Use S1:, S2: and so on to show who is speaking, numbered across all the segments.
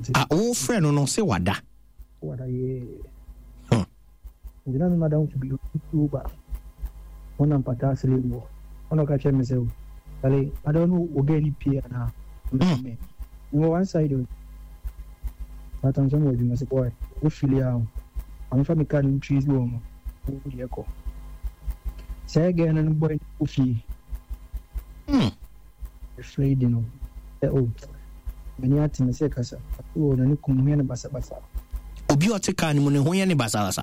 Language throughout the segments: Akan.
S1: Oh, friend, no, say what da.
S2: What are you? You know, madam, to be Uber. One of Patasili, one of catch myself. I don't know, again, P now. One side, but I'm somewhere you must boy. Who feel out? I'm from the garden trees, woman. Who do you go? Say again, and boy, who feel. Afraid, you know. Oh, many at me say, Cassa. Oh, and you come here and bassa.
S1: Obiotica and Money and Basasa.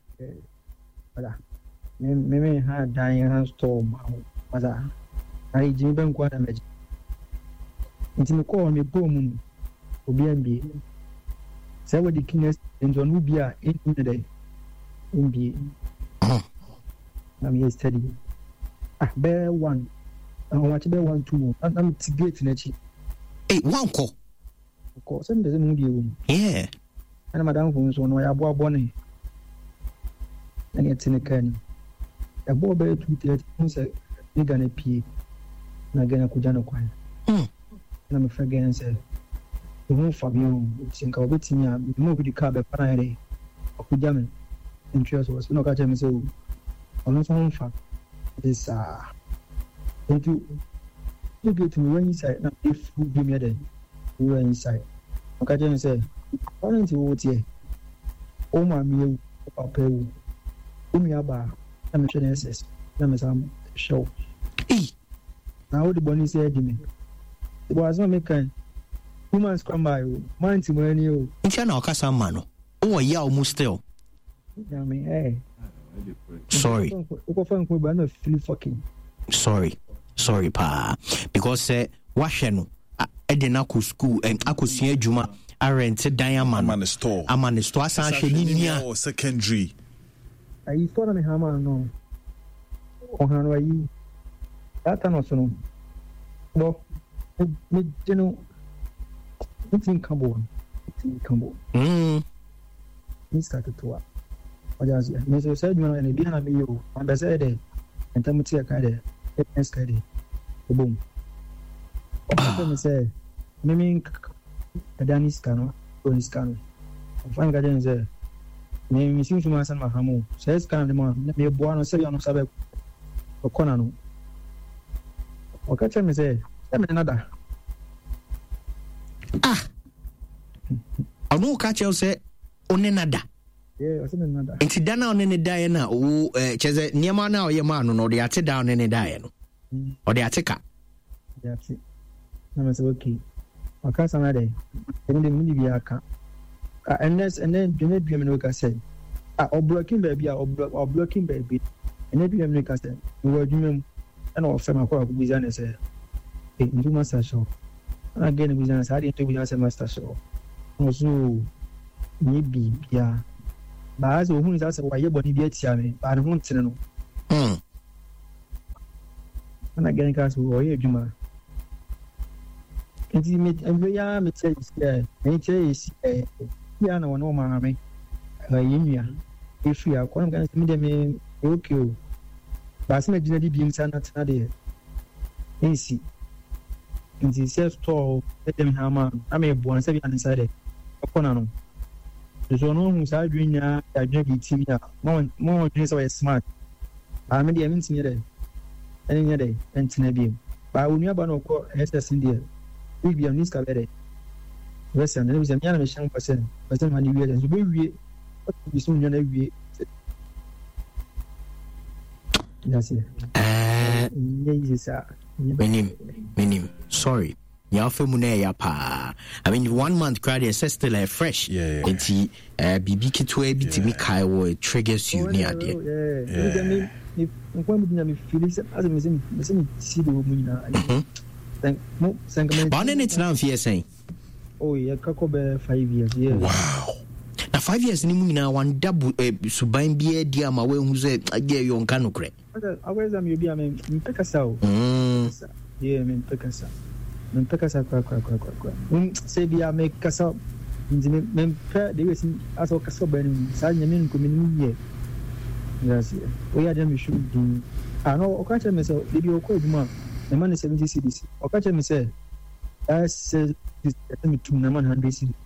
S2: Maybe had dying storm. I didn't quite imagine. It's in the call me boom. Obianbi. Say what the king is in John Ubia in the day. In the I'm here steady. Bear one. I want to bear 1 2. I'm to get in a cheap.
S1: Hey, one call.
S2: Of course, I'm the room.
S1: Yeah.
S2: And Madame Bones on my boy bonnet. And it's in a can. A boy bear 2 say, you're gonna pee. And again, I could not quite. And I'm a friend and said, you won't Fabio, think I'll be me, move the car by Friday. Or could jam interest was no catch me so. I'm not on fact. This, into you get to me inside. Now, if you give me a day, you were inside. Okay, Jimmy said, why don't you vote here? Oh, my meal, Papa, Umiaba, I'm sure SS. Let me some show. Now, the bonnie said to me, it was not making humans come by you. Mind to when you.
S1: In China, Casamano. Oh, yeah, almost still.
S2: I mean, hey.
S1: Sorry. Sorry, pa. Because washenu Edenaku school and Akusia Juma are rented Diamond. I'm on the store.
S3: Secondary.
S2: I thought on a hammer, no. Oh, how are you? That time also. No, you know, it's in Cambo. He started to work. Mr. said, you know, and behind you, and I said, and tell me to a kind of steady. Boom. Let me say, Miming a Danis canoe, or his canoe. Fine guardian there. Maybe seems to my son Mahamu. Says, kind of man, let me born or say on Sabbath or Conano. Or catch him say, tell me another.
S1: I know catch you say, on another.
S2: Yeah, I said another.
S1: It's done on any Diana, oh, Chese, Niamana or Yamano, or the Ate down any Diana. Or the Attica.
S2: That's it. I'm okay. I can't say another day. And then maybe I can't. And then you need to say, or blocking baby, or blocking baby. And then you make us say, you were doing an offer my car with an essay. You must have show. Again, with us, I didn't do with a master show. Also, maybe, yeah. But as who is also why your body be at Yami, but I won't tell no. And again, cast who are you, Juma. And he made every year, me say, and says, Piano, no, mammy, if you are going to meet them, okay. But some of the beings are not there. Easy. And he says, tall, let them hammer. I may have one 7 inside upon there's one who's doing now, I drink it. More things are smart. I made the immense near any day, and Tinabim. But when you have no call, SS India, we be on this cabaret. Listen, there was a young machine person, but then when you realize we be soon every. That's it.
S1: Meaning, sorry. Pa. I mean, 1 month credit is still fresh.
S3: Yeah.
S1: It's BB Kitwe BTB Kaiwo triggers you near there.
S2: Yeah. If one would feel it as a missing see the woman.
S1: Thank it's now here saying.
S2: Oh, yeah, Kakobe 5 years. Yeah.
S3: Wow.
S1: Now 5 years now one double Subain be a dear my way who's a dear young canocre.
S2: I was a maybe I mean, Picasso. Yeah, I mean, Picasso. Picasso, say, be I make Cassa. Men, they was as a Casso burning, Sayan community. Yes, we are them should do. I know, catch myself, video code man, the man is 70 cities. Or catch me say, I said, it's 200 cities.